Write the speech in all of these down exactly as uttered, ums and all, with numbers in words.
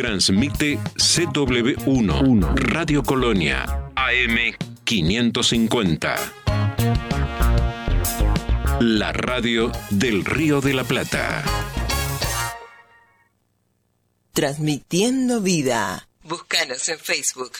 Transmite C W uno, Radio Colonia, A M quinientos cincuenta. La radio del Río de la Plata. Transmitiendo vida. Búscanos en Facebook.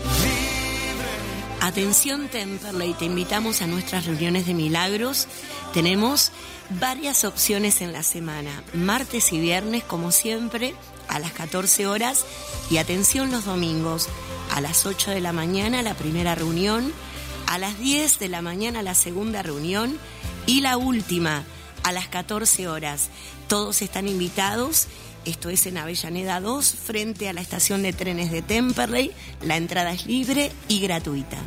Atención Temperley, te invitamos a nuestras reuniones de milagros. Tenemos varias opciones en la semana, martes y viernes como siempre a las catorce horas, y atención los domingos a las ocho de la mañana la primera reunión, a las diez de la mañana la segunda reunión y la última a las catorce horas. Todos están invitados. Esto es en Avellaneda dos, frente a la estación de trenes de Temperley. La entrada es libre y gratuita.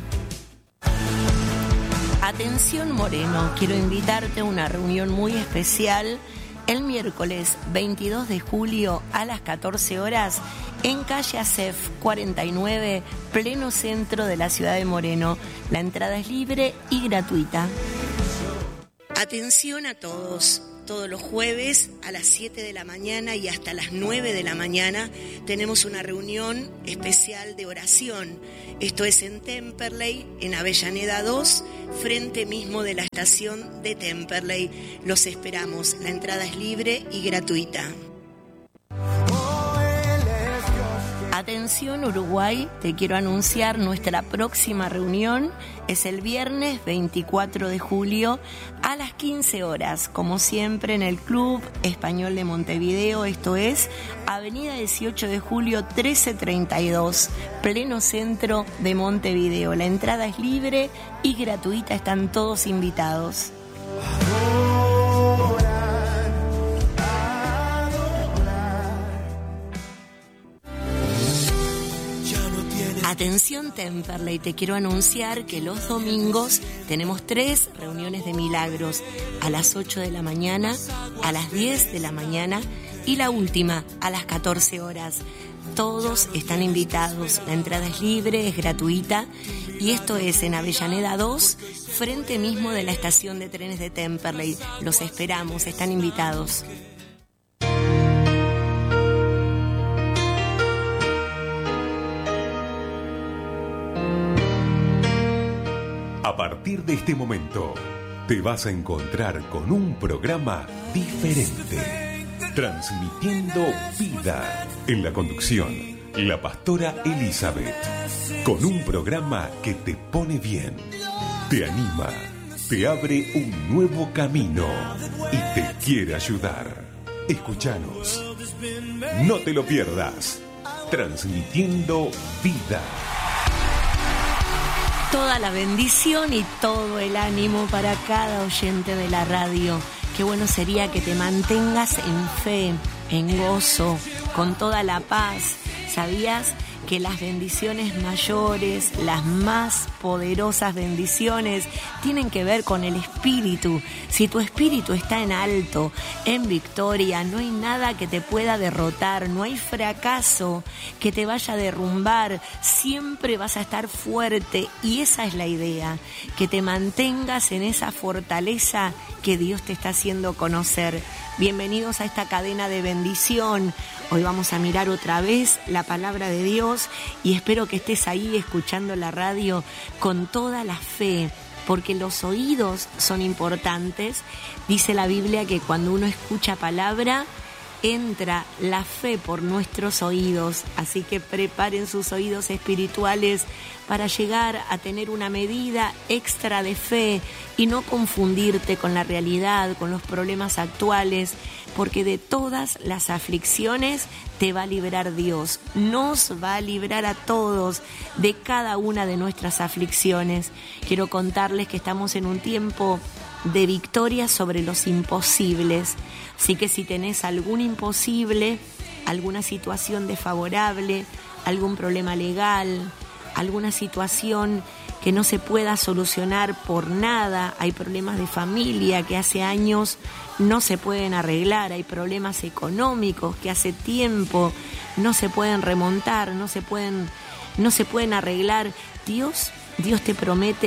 Atención Moreno, quiero invitarte a una reunión muy especial el miércoles veintidós de julio a las catorce horas en calle Acef cuarenta y nueve, pleno centro de la ciudad de Moreno. La entrada es libre y gratuita. Atención a todos. Todos los jueves a las siete de la mañana y hasta las nueve de la mañana tenemos una reunión especial de oración. Esto es en Temperley, en Avellaneda dos, frente mismo de la estación de Temperley. Los esperamos. La entrada es libre y gratuita. Atención Uruguay, te quiero anunciar nuestra próxima reunión. Es el viernes veinticuatro de julio a las quince horas, como siempre en el Club Español de Montevideo. Esto es Avenida dieciocho de julio trece treinta y dos, pleno centro de Montevideo. La entrada es libre y gratuita, están todos invitados. Atención Temperley, te quiero anunciar que los domingos tenemos tres reuniones de milagros, a las ocho de la mañana, a las diez de la mañana y la última a las catorce horas. Todos están invitados, la entrada es libre, es gratuita, y esto es en Avellaneda dos, frente mismo de la estación de trenes de Temperley. Los esperamos, están invitados. A partir de este momento, te vas a encontrar con un programa diferente. Transmitiendo vida. En la conducción, la pastora Elizabeth. Con un programa que te pone bien, te anima, te abre un nuevo camino y te quiere ayudar. Escúchanos. No te lo pierdas. Transmitiendo vida. Toda la bendición y todo el ánimo para cada oyente de la radio. Qué bueno sería que te mantengas en fe, en gozo, con toda la paz. ¿Sabías que las bendiciones mayores, las más poderosas bendiciones, tienen que ver con el espíritu? Si tu espíritu está en alto, en victoria, no hay nada que te pueda derrotar, no hay fracaso que te vaya a derrumbar, siempre vas a estar fuerte, y esa es la idea, que te mantengas en esa fortaleza que Dios te está haciendo conocer. Bienvenidos a esta cadena de bendición. Hoy vamos a mirar otra vez la palabra de Dios y espero que estés ahí escuchando la radio con toda la fe, porque los oídos son importantes. Dice la Biblia que cuando uno escucha palabra, entra la fe por nuestros oídos, así que preparen sus oídos espirituales para llegar a tener una medida extra de fe y no confundirte con la realidad, con los problemas actuales, porque de todas las aflicciones te va a librar Dios, nos va a librar a todos de cada una de nuestras aflicciones. Quiero contarles que estamos en un tiempo de victoria sobre los imposibles. Así que si tenés algún imposible, alguna situación desfavorable, algún problema legal, alguna situación que no se pueda solucionar por nada, hay problemas de familia que hace años no se pueden arreglar, hay problemas económicos que hace tiempo no se pueden remontar, no se pueden, no se pueden arreglar, Dios, Dios te promete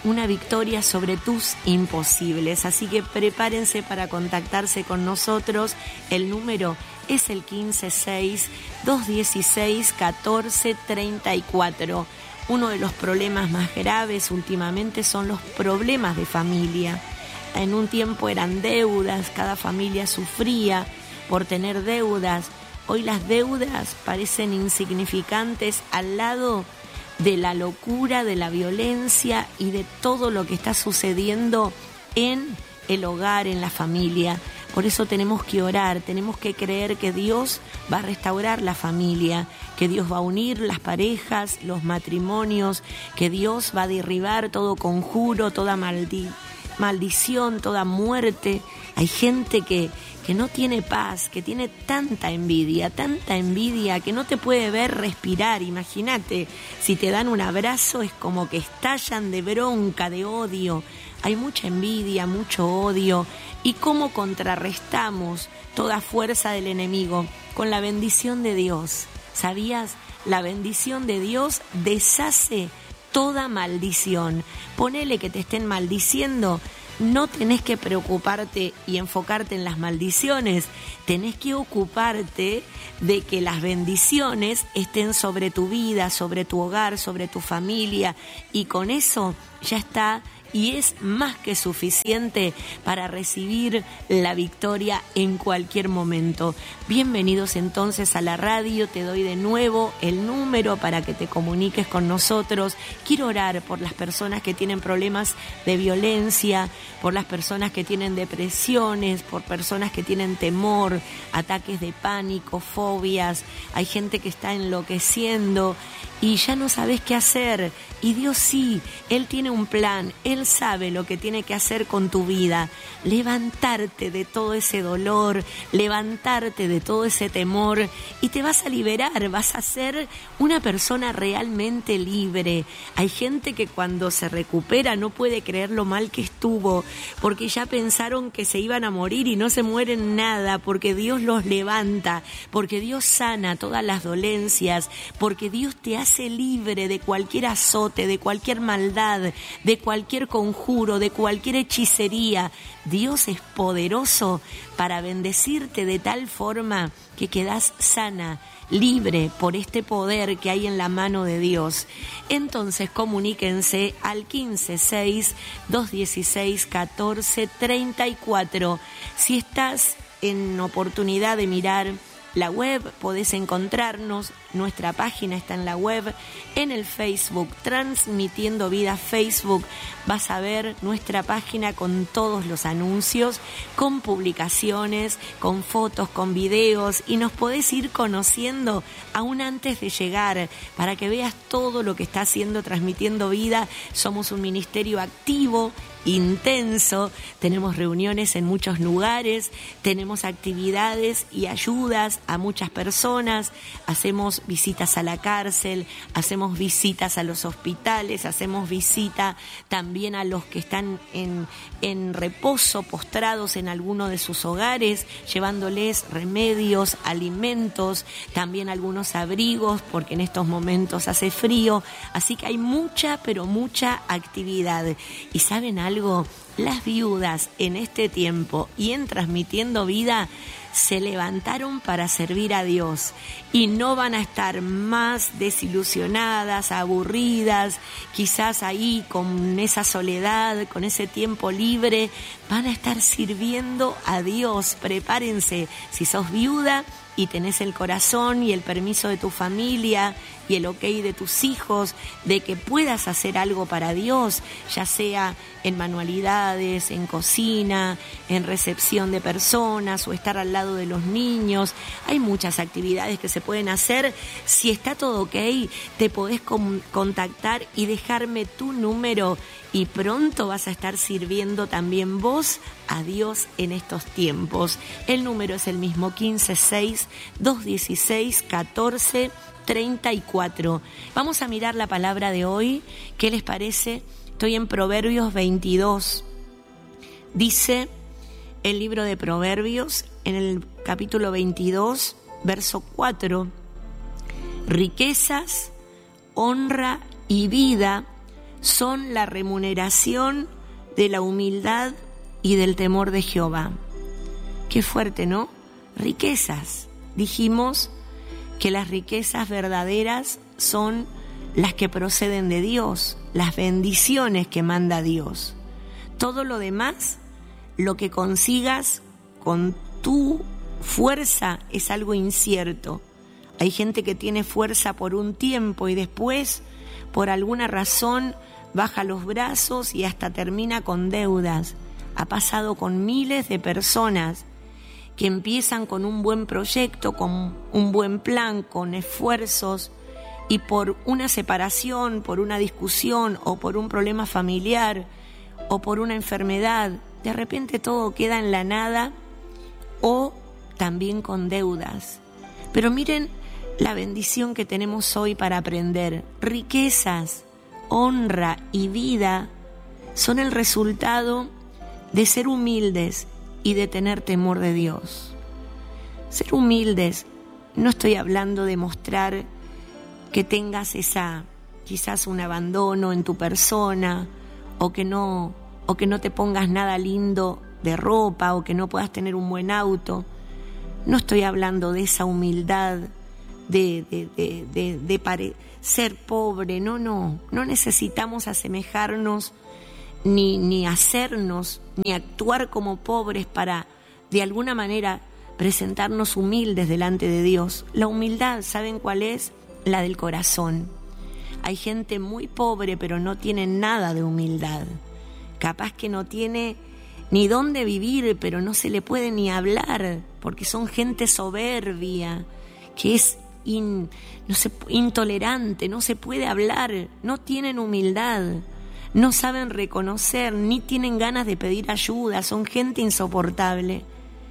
una victoria sobre tus imposibles. Así que prepárense para contactarse con nosotros. El número es el quince seis, dos dieciséis, catorce treinta y cuatro. Uno de los problemas más graves últimamente son los problemas de familia. En un tiempo eran deudas, cada familia sufría por tener deudas. Hoy las deudas parecen insignificantes al lado de la locura, de la violencia y de todo lo que está sucediendo en el hogar, en la familia. Por eso tenemos que orar, tenemos que creer que Dios va a restaurar la familia, que Dios va a unir las parejas, los matrimonios, que Dios va a derribar todo conjuro, toda maldi- maldición, toda muerte. Hay gente que, que no tiene paz, que tiene tanta envidia, tanta envidia que no te puede ver respirar. Imagínate, si te dan un abrazo es como que estallan de bronca, de odio. Hay mucha envidia, mucho odio. ¿Y cómo contrarrestamos toda fuerza del enemigo? Con la bendición de Dios. ¿Sabías? La bendición de Dios deshace toda maldición. Ponele que te estén maldiciendo. No tenés que preocuparte y enfocarte en las maldiciones, tenés que ocuparte de que las bendiciones estén sobre tu vida, sobre tu hogar, sobre tu familia, y con eso ya está y es más que suficiente para recibir la victoria en cualquier momento. Bienvenidos entonces a la radio, te doy de nuevo el número para que te comuniques con nosotros. Quiero orar por las personas que tienen problemas de violencia, por las personas que tienen depresiones, por personas que tienen temor, ataques de pánico, fobias. Hay gente que está enloqueciendo y ya no sabes qué hacer. Y Dios sí, Él tiene un plan, Él sabe lo que tiene que hacer con tu vida. Levantarte de todo ese dolor, levantarte de todo ese temor y te vas a liberar, vas a ser una persona realmente libre. Hay gente que cuando se recupera no puede creer lo mal que estuvo, porque ya pensaron que se iban a morir y no se mueren nada, porque Dios los levanta, porque Dios sana todas las dolencias, porque Dios te hace libre de cualquier azote, de cualquier maldad, de cualquier conjuro, de cualquier hechicería. Dios es poderoso para bendecirte de tal forma que quedás sana, libre por este poder que hay en la mano de Dios. Entonces comuníquense al quince seis, dos dieciséis, catorce treinta y cuatro. Si estás en oportunidad de mirar la web, podés encontrarnos, nuestra página está en la web, en el Facebook, Transmitiendo Vida Facebook, vas a ver nuestra página con todos los anuncios, con publicaciones, con fotos, con videos, y nos podés ir conociendo aún antes de llegar, para que veas todo lo que está haciendo Transmitiendo Vida. Somos un ministerio activo, intenso, tenemos reuniones en muchos lugares, tenemos actividades y ayudas a muchas personas, hacemos visitas a la cárcel, hacemos visitas a los hospitales, hacemos visita también a los que están en, en reposo, postrados en alguno de sus hogares, llevándoles remedios, alimentos, también algunos abrigos, porque en estos momentos hace frío, así que hay mucha, pero mucha actividad. ¿Y saben algo? Algo, las viudas en este tiempo y en Transmitiendo Vida se levantaron para servir a Dios y no van a estar más desilusionadas, aburridas, quizás ahí con esa soledad, con ese tiempo libre, van a estar sirviendo a Dios. Prepárense, si sos viuda y tenés el corazón y el permiso de tu familia y el ok de tus hijos de que puedas hacer algo para Dios, ya sea en manualidades, en cocina, en recepción de personas o estar al lado de los niños. Hay muchas actividades que se pueden hacer. Si está todo ok, te podés con- contactar y dejarme tu número y pronto vas a estar sirviendo también vos a Dios en estos tiempos. El número es el mismo, quince seis, dos dieciséis, catorce treinta y cuatro. Vamos a mirar la palabra de hoy. ¿Qué les parece? Estoy en Proverbios veintidós. Dice el libro de Proverbios, en el capítulo veintidós, verso cuatro: riquezas, honra y vida son la remuneración de la humildad y del temor de Jehová. Qué fuerte, ¿no? Riquezas. Dijimos que las riquezas verdaderas son las que proceden de Dios, las bendiciones que manda Dios. Todo lo demás, lo que consigas con tu fuerza, es algo incierto. Hay gente que tiene fuerza por un tiempo y después, por alguna razón, baja los brazos y hasta termina con deudas. Ha pasado con miles de personas que empiezan con un buen proyecto, con un buen plan, con esfuerzos, y por una separación, por una discusión o por un problema familiar o por una enfermedad, de repente todo queda en la nada, o también con deudas. Pero miren la bendición que tenemos hoy para aprender. Riquezas, honra y vida son el resultado de ser humildes y de tener temor de Dios. Ser humildes, no estoy hablando de mostrar que tengas esa, quizás un abandono en tu persona, o que no, o que no te pongas nada lindo de ropa, o que no puedas tener un buen auto. No estoy hablando de esa humildad de, de, de, de, de pare, ser pobre. No, no, no necesitamos asemejarnos ni, ni hacernos, ni actuar como pobres para, de alguna manera, presentarnos humildes delante de Dios. La humildad, ¿saben cuál es? La del corazón. Hay gente muy pobre, pero no tiene nada de humildad. Capaz que no tiene ni dónde vivir, pero no se le puede ni hablar, porque son gente soberbia, que es in, no se, intolerante, no se puede hablar, no tienen humildad, no saben reconocer, ni tienen ganas de pedir ayuda, son gente insoportable.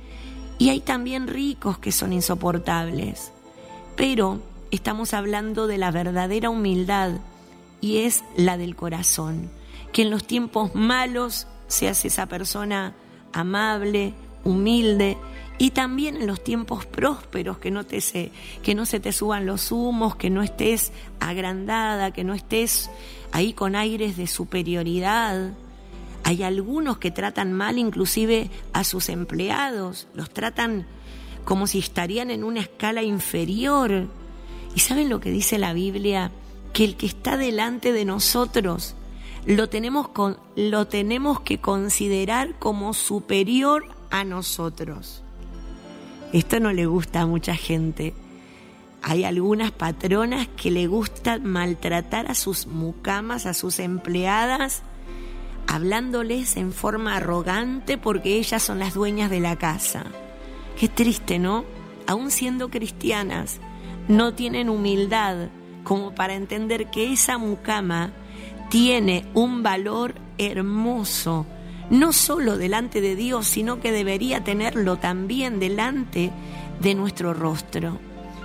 Y hay también ricos que son insoportables, pero estamos hablando de la verdadera humildad, y es la del corazón, que en los tiempos malos se hace esa persona amable, humilde, y también en los tiempos prósperos, que no te se, que no se te suban los humos, que no estés agrandada, que no estés ahí con aires de superioridad. Hay algunos que tratan mal inclusive a sus empleados, los tratan como si estarían en una escala inferior. ¿Y saben lo que dice la Biblia? Que el que está delante de nosotros lo tenemos, con, lo tenemos que considerar como superior a nosotros. Esto no le gusta a mucha gente. Hay algunas patronas que le gusta maltratar a sus mucamas, a sus empleadas, hablándoles en forma arrogante porque ellas son las dueñas de la casa. Qué triste, ¿no? Aún siendo cristianas, no tienen humildad como para entender que esa mucama tiene un valor hermoso, no solo delante de Dios, sino que debería tenerlo también delante de nuestro rostro.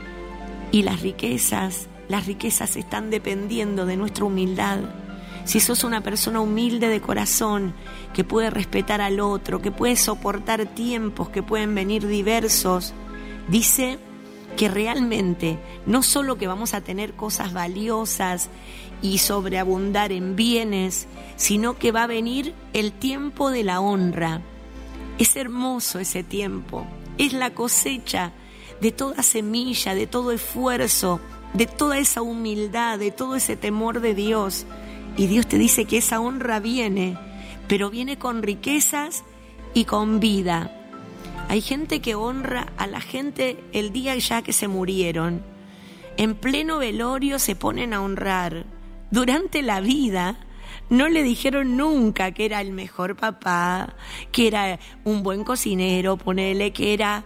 Y las riquezas, las riquezas están dependiendo de nuestra humildad. Si sos una persona humilde de corazón, que puede respetar al otro, que puede soportar tiempos que pueden venir diversos, dice que realmente no solo que vamos a tener cosas valiosas y sobreabundar en bienes, sino que va a venir el tiempo de la honra. Es hermoso ese tiempo, es la cosecha de toda semilla, de todo esfuerzo, de toda esa humildad, de todo ese temor de Dios. Y Dios te dice que esa honra viene, pero viene con riquezas y con vida. Hay gente que honra a la gente el día ya que se murieron. En pleno velorio se ponen a honrar. Durante la vida no le dijeron nunca que era el mejor papá, que era un buen cocinero, ponele, que era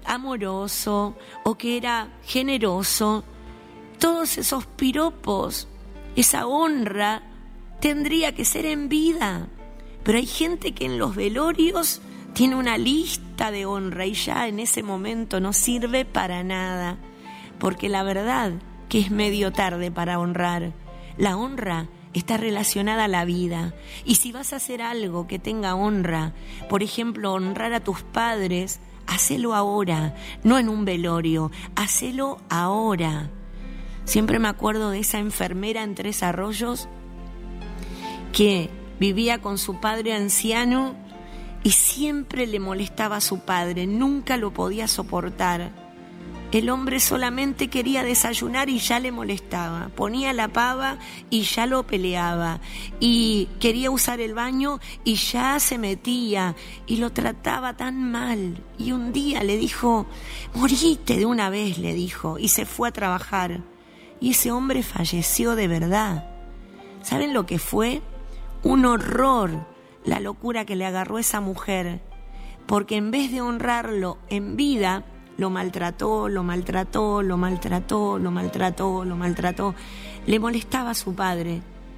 amoroso o que era generoso. Todos esos piropos, esa honra tendría que ser en vida. Pero hay gente que en los velorios tiene una lista de honra y ya en ese momento no sirve para nada, porque la verdad que es medio tarde para honrar. La honra está relacionada a la vida, y si vas a hacer algo que tenga honra, por ejemplo, honrar a tus padres, hacelo ahora, no en un velorio, hacelo ahora. Siempre me acuerdo de esa enfermera en Tres Arroyos que vivía con su padre anciano y siempre le molestaba a su padre, nunca lo podía soportar. El hombre solamente quería desayunar y ya le molestaba. Ponía la pava y ya lo peleaba. Y quería usar el baño y ya se metía. Y lo trataba tan mal. Y un día le dijo, morite de una vez, le dijo. Y se fue a trabajar. Y ese hombre falleció de verdad. ¿Saben lo que fue? Un horror, la locura que le agarró a esa mujer. Porque en vez de honrarlo en vida, lo maltrató, lo maltrató, lo maltrató, lo maltrató, lo maltrató. Le molestaba a su padre.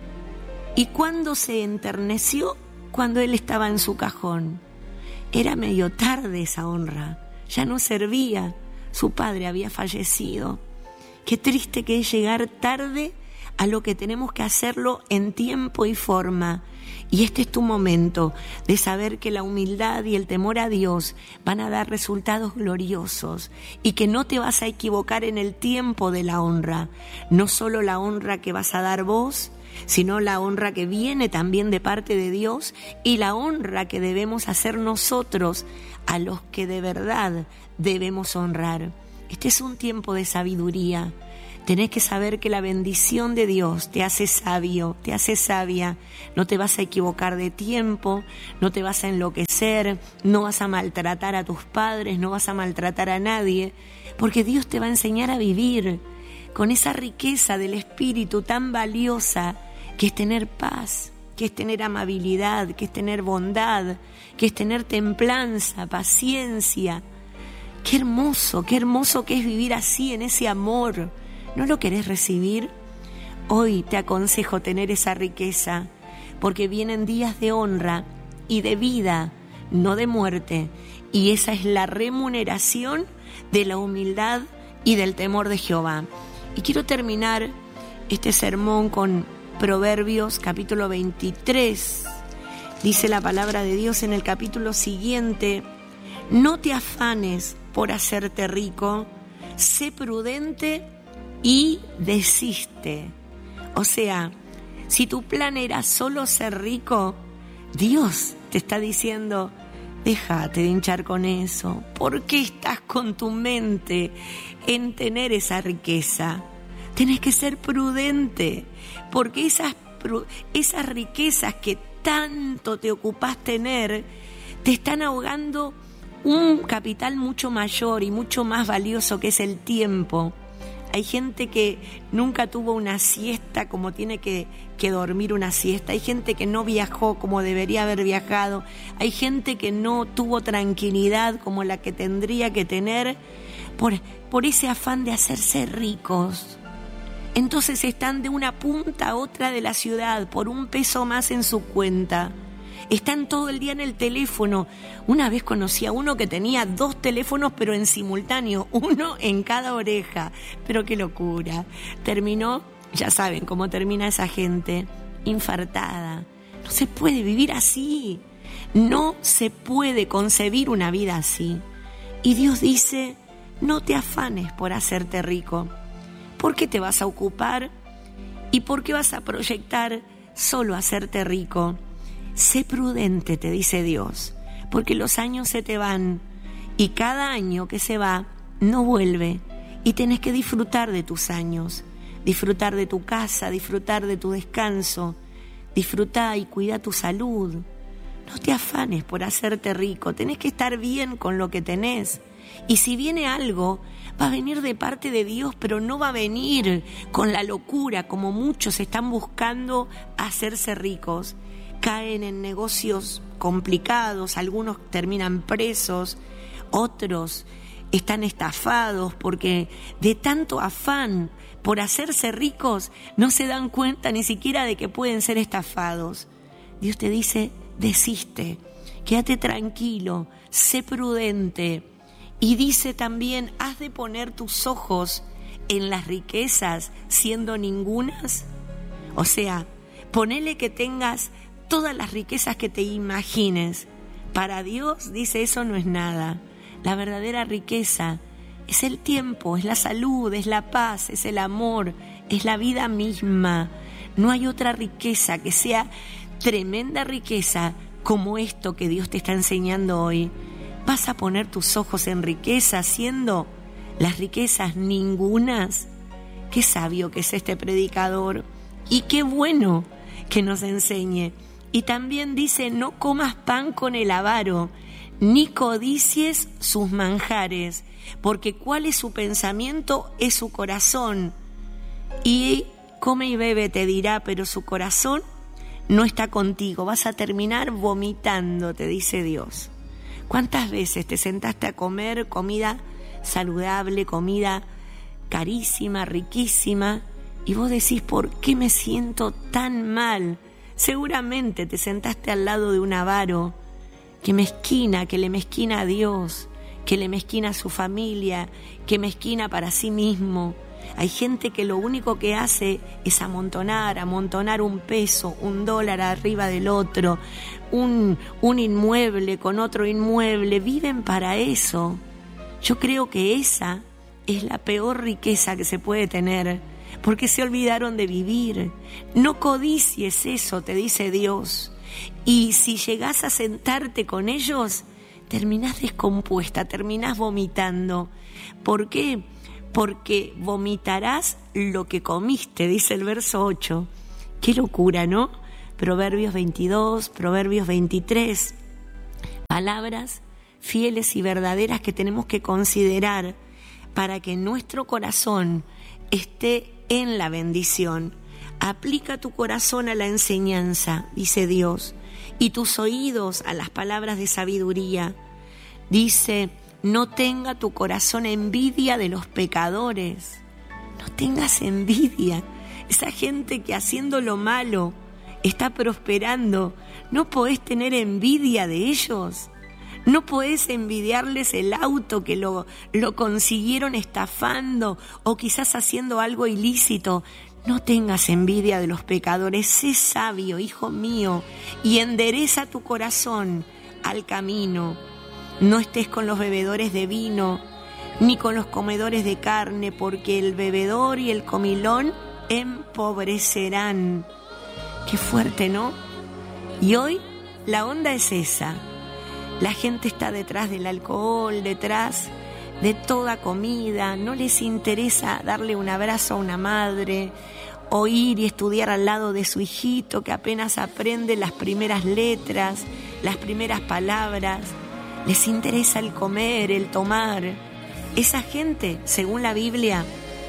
¿Y cuándo se enterneció? Cuando él estaba en su cajón. Era medio tarde esa honra. Ya no servía. Su padre había fallecido. Qué triste que es llegar tarde a lo que tenemos que hacerlo en tiempo y forma. Y este es tu momento de saber que la humildad y el temor a Dios van a dar resultados gloriosos y que no te vas a equivocar en el tiempo de la honra. No solo la honra que vas a dar vos, sino la honra que viene también de parte de Dios y la honra que debemos hacer nosotros a los que de verdad debemos honrar. Este es un tiempo de sabiduría. Tenés que saber que la bendición de Dios te hace sabio, te hace sabia. No te vas a equivocar de tiempo, no te vas a enloquecer, no vas a maltratar a tus padres, no vas a maltratar a nadie, porque Dios te va a enseñar a vivir con esa riqueza del espíritu tan valiosa que es tener paz, que es tener amabilidad, que es tener bondad, que es tener templanza, paciencia. Qué hermoso, qué hermoso que es vivir así, en ese amor. ¿No lo querés recibir? Hoy te aconsejo tener esa riqueza, porque vienen días de honra y de vida, no de muerte, y esa es la remuneración de la humildad y del temor de Jehová. Y quiero terminar este sermón con Proverbios capítulo veintitrés. Dice la palabra de Dios en el capítulo siguiente: no te afanes por hacerte rico, sé prudente y desiste. O sea, si tu plan era solo ser rico, Dios te está diciendo, déjate de hinchar con eso. ¿Por qué estás con tu mente en tener esa riqueza? Tenés que ser prudente, porque esas, esas riquezas que tanto te ocupás tener, te están ahogando un capital mucho mayor y mucho más valioso, que es el tiempo. Hay gente que nunca tuvo una siesta como tiene que, que dormir una siesta. Hay gente que no viajó como debería haber viajado. Hay gente que no tuvo tranquilidad como la que tendría que tener por, por ese afán de hacerse ricos. Entonces están de una punta a otra de la ciudad por un peso más en su cuenta. Están todo el día en el teléfono. Una vez conocí a uno que tenía dos teléfonos pero en simultáneo, uno en cada oreja. Pero qué locura. Terminó, ya saben cómo termina esa gente, infartada. No se puede vivir así. No se puede concebir una vida así. Y Dios dice, no te afanes por hacerte rico. ¿Por qué te vas a ocupar? ¿Y por qué vas a proyectar solo hacerte rico? Sé prudente, te dice Dios, porque los años se te van y cada año que se va no vuelve y tenés que disfrutar de tus años, disfrutar de tu casa, disfrutar de tu descanso, disfrutar y cuida tu salud. No te afanes por hacerte rico, tenés que estar bien con lo que tenés. Y si viene algo, va a venir de parte de Dios, pero no va a venir con la locura como muchos están buscando hacerse ricos. Caen en negocios complicados, algunos terminan presos, otros están estafados porque de tanto afán por hacerse ricos no se dan cuenta ni siquiera de que pueden ser estafados. Dios te dice, desiste, quédate tranquilo, sé prudente. Y dice también, has de poner tus ojos en las riquezas siendo ningunas. O sea, ponele que tengas todas las riquezas que te imagines. Para Dios, dice, eso no es nada. La verdadera riqueza es el tiempo, es la salud, es la paz, es el amor, es la vida misma. No hay otra riqueza que sea tremenda riqueza como esto que Dios te está enseñando hoy, ¿vas a poner tus ojos en riqueza siendo las riquezas ningunas? Qué sabio que es este predicador y qué bueno que nos enseñe. Y también dice, no comas pan con el avaro, ni codicies sus manjares, porque cuál es su pensamiento es su corazón. Y come y bebe te dirá, pero su corazón no está contigo, vas a terminar vomitando, te dice Dios. ¿Cuántas veces te sentaste a comer comida saludable, comida carísima, riquísima, y vos decís, ¿por qué me siento tan mal? Seguramente te sentaste al lado de un avaro que mezquina, que le mezquina a Dios, que le mezquina a su familia, que mezquina para sí mismo. Hay gente que lo único que hace es amontonar, amontonar un peso, un dólar arriba del otro, un, un inmueble con otro inmueble, viven para eso. Yo creo que esa es la peor riqueza que se puede tener, porque se olvidaron de vivir. No codicies eso, te dice Dios. Y si llegás a sentarte con ellos, terminás descompuesta, terminás vomitando. ¿Por qué? Porque vomitarás lo que comiste, dice el verso ocho. Qué locura, ¿no? Proverbios veintidós, Proverbios veintitrés. Palabras fieles y verdaderas que tenemos que considerar para que nuestro corazón esté en la bendición. Aplica tu corazón a la enseñanza, dice Dios, y tus oídos a las palabras de sabiduría. Dice, no tenga tu corazón envidia de los pecadores. No tengas envidia. Esa gente que haciendo lo malo está prosperando, no podés tener envidia de ellos. No podés envidiarles el auto que lo, lo consiguieron estafando o quizás haciendo algo ilícito. No tengas envidia de los pecadores. Sé sabio, hijo mío, y endereza tu corazón al camino. No estés con los bebedores de vino, ni con los comedores de carne, porque el bebedor y el comilón empobrecerán. Qué fuerte, ¿no? Y hoy la onda es esa. La gente está detrás del alcohol, detrás de toda comida. No les interesa darle un abrazo a una madre, o ir y estudiar al lado de su hijito que apenas aprende las primeras letras, las primeras palabras. Les interesa el comer, el tomar. Esa gente, según la Biblia,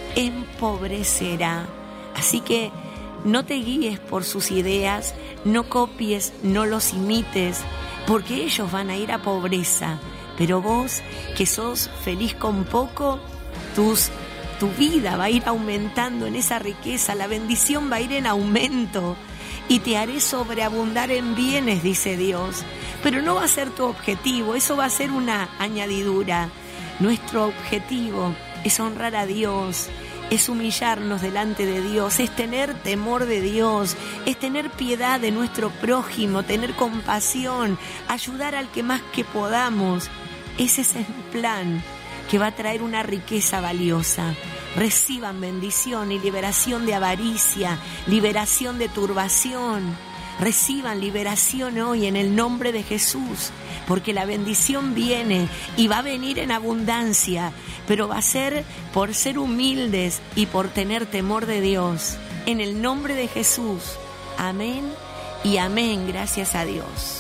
empobrecerá. Así que no te guíes por sus ideas, no copies, no los imites, porque ellos van a ir a pobreza. Pero vos, que sos feliz con poco, tus, tu vida va a ir aumentando en esa riqueza, la bendición va a ir en aumento. Y te haré sobreabundar en bienes, dice Dios. Pero no va a ser tu objetivo, eso va a ser una añadidura. Nuestro objetivo es honrar a Dios, es humillarnos delante de Dios, es tener temor de Dios, es tener piedad de nuestro prójimo, tener compasión, ayudar al que más que podamos. Ese es el plan que va a traer una riqueza valiosa. Reciban bendición y liberación de avaricia, liberación de turbación. Reciban liberación hoy en el nombre de Jesús, porque la bendición viene y va a venir en abundancia, pero va a ser por ser humildes y por tener temor de Dios. En el nombre de Jesús, amén y amén, gracias a Dios.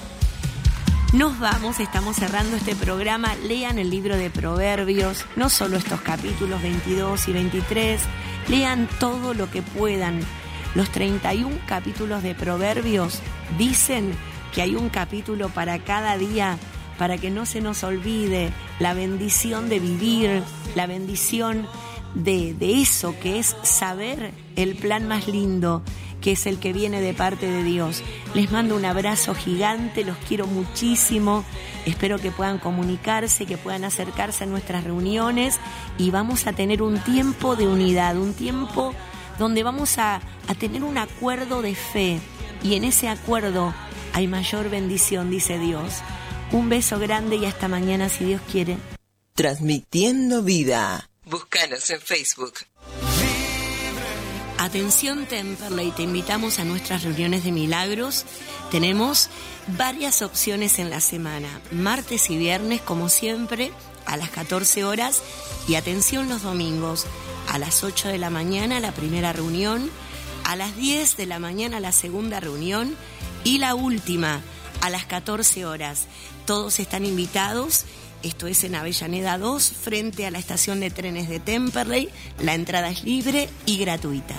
Nos vamos, estamos cerrando este programa. Lean el libro de Proverbios, no solo estos capítulos veintidós y veintitrés, lean todo lo que puedan. Los treinta y uno capítulos de Proverbios dicen que hay un capítulo para cada día, para que no se nos olvide la bendición de vivir, la bendición de, de eso que es saber el plan más lindo, que es el que viene de parte de Dios. Les mando un abrazo gigante, los quiero muchísimo, espero que puedan comunicarse, que puedan acercarse a nuestras reuniones y vamos a tener un tiempo de unidad, un tiempo donde vamos a, a tener un acuerdo de fe y en ese acuerdo hay mayor bendición, dice Dios. Un beso grande y hasta mañana si Dios quiere. Transmitiendo vida. Búscanos en Facebook. Libre Atención Temperley, te invitamos a nuestras reuniones de milagros. Tenemos varias opciones en la semana, martes y viernes como siempre a las catorce horas y atención los domingos a las ocho de la mañana la primera reunión, a las diez de la mañana la segunda reunión y la última a las catorce horas. Todos están invitados. Esto es en Avellaneda dos, frente a la estación de trenes de Temperley. La entrada es libre y gratuita.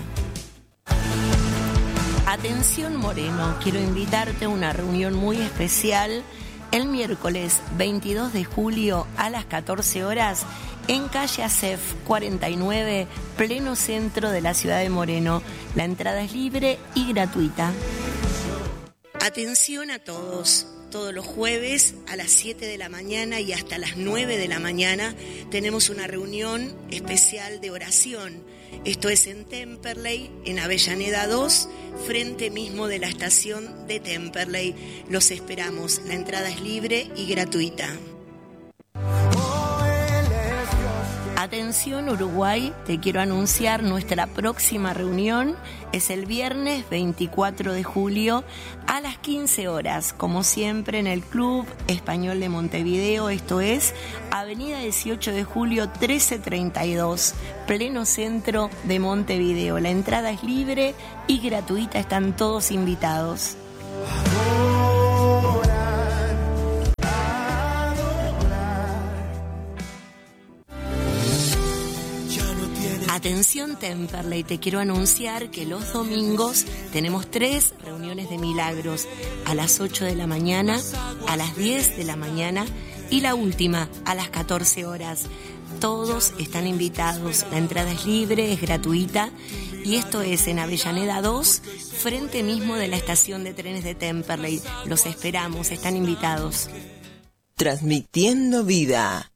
Atención Moreno, quiero invitarte a una reunión muy especial el miércoles veintidós de julio a las catorce horas en calle Acef cuarenta y nueve, pleno centro de la ciudad de Moreno. La entrada es libre y gratuita. Atención a todos. Todos los jueves a las siete de la mañana y hasta las nueve de la mañana tenemos una reunión especial de oración. Esto es en Temperley, en Avellaneda dos, frente mismo de la estación de Temperley. Los esperamos. La entrada es libre y gratuita. Atención Uruguay, te quiero anunciar nuestra próxima reunión. Es el viernes veinticuatro de julio a las quince horas, como siempre en el Club Español de Montevideo. Esto es Avenida dieciocho de julio trece treinta y dos, pleno centro de Montevideo. La entrada es libre y gratuita, están todos invitados. Atención Temperley, te quiero anunciar que los domingos tenemos tres reuniones de milagros, a las ocho de la mañana, a las diez de la mañana y la última a las catorce horas. Todos están invitados, la entrada es libre, es gratuita y esto es en Avellaneda dos, frente mismo de la estación de trenes de Temperley. Los esperamos, están invitados. Transmitiendo vida.